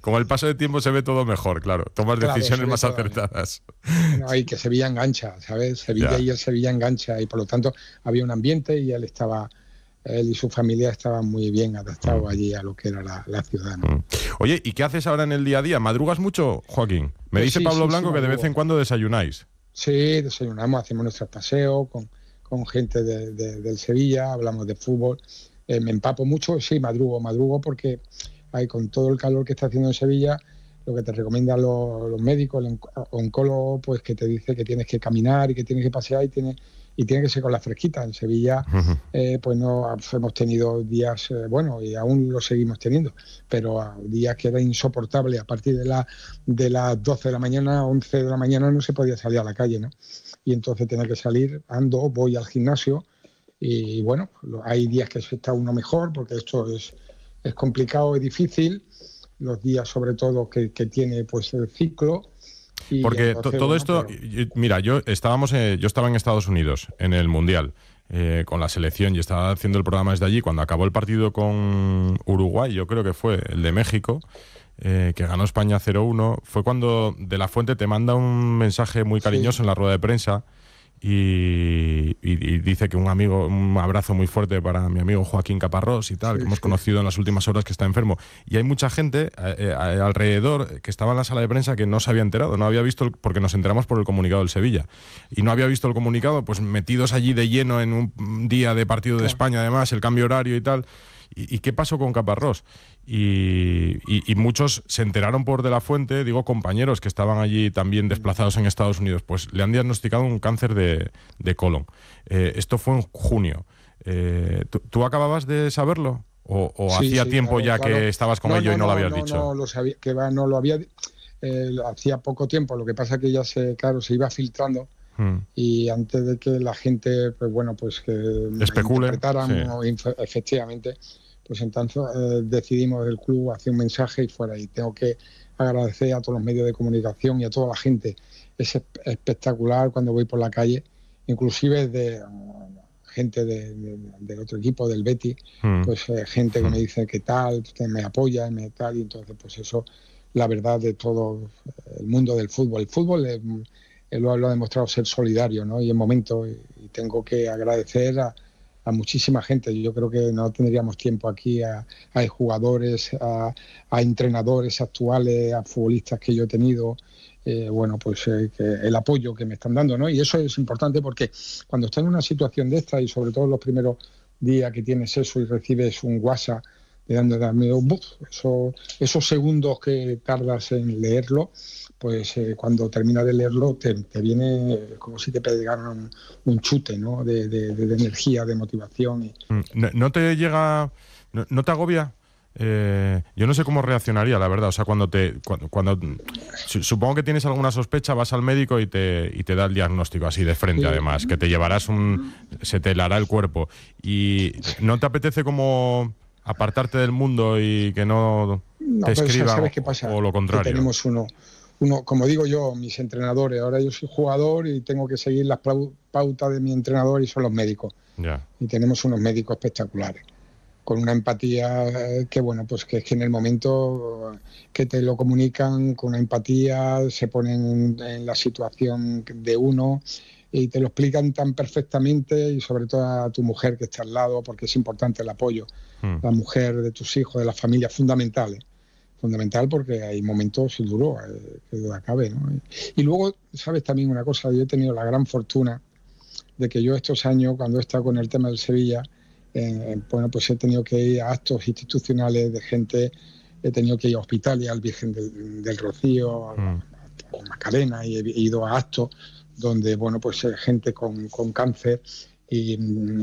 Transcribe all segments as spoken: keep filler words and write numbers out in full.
Con el paso del tiempo se ve todo mejor, claro. Tomas Claro, decisiones más todo, acertadas. no, y que Sevilla engancha, ¿sabes? Sevilla Ya. y el Sevilla engancha, y por lo tanto había un ambiente y él estaba, él y su familia estaban muy bien adaptados Mm. allí a lo que era la, la ciudad, ¿no? Mm. Oye, ¿y qué haces ahora en el día a día? ¿Madrugas mucho, Joaquín? Me Pues dice sí, Pablo sí, sí, Blanco que de vez madrugo. en cuando desayunáis. Sí, desayunamos, hacemos nuestros paseos con, con gente de, de, del Sevilla, hablamos de fútbol. Eh, me empapo mucho, sí, madrugo, madrugo porque hay, con todo el calor que está haciendo en Sevilla, lo que te recomiendan los, los médicos, el oncólogo, pues que te dice que tienes que caminar y que tienes que pasear y tiene, y tiene que ser con la fresquita. En Sevilla, eh, pues no hemos tenido días, eh, bueno, y aún lo seguimos teniendo, pero días que era insoportable. A partir de, la, de las doce de la mañana, once de la mañana, no se podía salir a la calle, ¿no? Y entonces tenía que salir, ando, voy al gimnasio. Y bueno, hay días que se está uno mejor, porque esto es, es complicado y difícil, los días sobre todo que, que tiene pues el ciclo. Y Porque to- entonces, todo bueno, esto, pero... y- mira, yo estábamos, eh, yo estaba en Estados Unidos en el Mundial eh, con la selección y estaba haciendo el programa desde allí. Cuando acabó el partido con Uruguay, yo creo que fue el de México, eh, que ganó España cero uno, fue cuando De La Fuente te manda un mensaje muy cariñoso Sí, en la rueda de prensa. Y, y- y dice que un amigo, un abrazo muy fuerte para mi amigo Joaquín Caparrós y tal, que sí, hemos sí. conocido en las últimas horas, que está enfermo. Y hay mucha gente eh, eh, alrededor que estaba en la sala de prensa que no se había enterado, no había visto, el, porque nos enteramos por el comunicado del Sevilla, y no había visto el comunicado, pues metidos allí de lleno en un día de partido de Claro. España, además, el cambio horario y tal. ¿Y, y qué pasó con Caparrós? Y, y, y muchos se enteraron por De La Fuente, digo compañeros que estaban allí también desplazados en Estados Unidos, pues le han diagnosticado un cáncer de, de colon. Eh, esto fue en junio. Eh, ¿tú, ¿Tú acababas de saberlo? ¿O, o Sí, hacía sí, tiempo claro, ya claro. que estabas con No, ello y no, no lo no, habías no, dicho? no lo sabía, que va, no lo había, eh, hacía poco tiempo. Lo que pasa es que ya se, claro, se iba filtrando, Hmm. y antes de que la gente, pues bueno, pues que Especule, sí. interpretáramos efectivamente, pues entonces eh, decidimos el club hacer un mensaje y fuera. Y tengo que agradecer a todos los medios de comunicación y a toda la gente. Es espectacular cuando voy por la calle, inclusive de uh, gente de, de, del otro equipo, del Betis, Hmm. pues eh, gente que Hmm. me dice que tal, que me apoya, me tal, y entonces pues eso, la verdad de todo el mundo del fútbol. El fútbol es, lo, lo ha demostrado ser solidario, ¿no? Y en momentos, y, y tengo que agradecer a, a muchísima gente. Yo creo que no tendríamos tiempo aquí a, a jugadores, a, a entrenadores actuales, a futbolistas que yo he tenido. Eh, bueno, pues eh, que el apoyo que me están dando, ¿no? Y eso es importante porque cuando estás en una situación de esta, y sobre todo los primeros días que tienes eso y recibes un WhatsApp de dándome, eso, esos segundos que tardas en leerlo, pues eh, cuando terminas de leerlo te, te viene como si te pegaran un, un chute, ¿no? de, de, de energía, de motivación. Y... ¿No, no te llega, no, no te agobia? Eh, yo no sé cómo reaccionaría, la verdad. O sea, cuando te, cuando, cuando supongo que tienes alguna sospecha, vas al médico y te, y te da el diagnóstico así de frente, Sí. además, que te llevarás un, se te helará el cuerpo. Y ¿no te apetece como apartarte del mundo y que no te No, pero escriban ¿sabes o, qué pasa? o lo Que contrario? tenemos uno, uno, como digo yo, mis entrenadores. Ahora yo soy jugador y tengo que seguir las pautas de mi entrenador, y son los médicos. Ya. Y tenemos unos médicos espectaculares, con una empatía que, bueno, pues que es que en el momento que te lo comunican, con una empatía, se ponen en la situación de uno y te lo explican tan perfectamente, y sobre todo a tu mujer que está al lado, porque es importante el apoyo. Hmm. La mujer de tus hijos, de la familia, fundamental, ¿eh? Fundamental, porque hay momentos duros, eh, que duda cabe, ¿no? Y, y luego, sabes también una cosa, yo he tenido la gran fortuna de que yo estos años, cuando he estado con el tema del Sevilla, eh, bueno, pues he tenido que ir a actos institucionales de gente, he tenido que ir a hospitales, al Virgen del, del Rocío, a, Hmm. a Macarena, y he, he ido a actos donde, bueno, pues eh, gente con, con cáncer, y,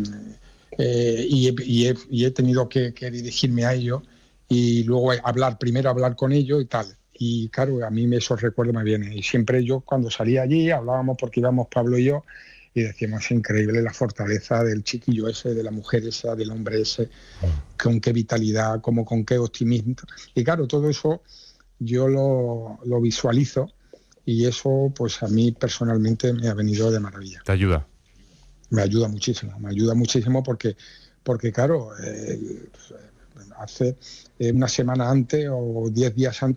eh, y, he, y, he, y he tenido que, que dirigirme a ellos y luego hablar, primero hablar con ellos y tal. Y claro, a mí esos recuerdos me vienen. Y siempre yo, cuando salía allí, hablábamos, porque íbamos Pablo y yo, y decíamos, es increíble la fortaleza del chiquillo ese, de la mujer esa, del hombre ese, con qué vitalidad, como con qué optimismo. Y claro, todo eso yo lo, lo visualizo, y eso pues a mí personalmente me ha venido de maravilla. ¿Te ayuda? Me ayuda muchísimo, me ayuda muchísimo porque, porque claro, eh, hace una semana antes o diez días antes